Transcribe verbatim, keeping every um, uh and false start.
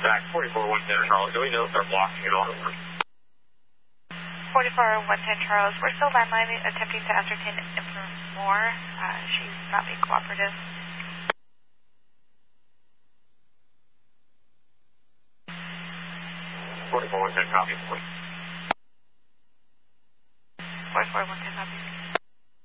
Back forty-four one ten Charles. Do we know if they're blocking at all? forty-four one ten Charles. We're still landlining, attempting to ascertain more. Uh, she's not being cooperative. forty-four one ten copy. forty-four one ten